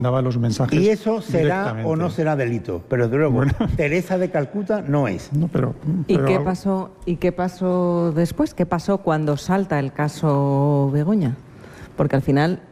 daba los mensajes. Y eso será directamente. o no será delito, pero de luego, Bueno. Teresa de Calcuta no es. No, ¿Y pero qué algo- pasó? ¿Y qué pasó después? ¿Qué pasó cuando salta el caso Begoña? Porque al final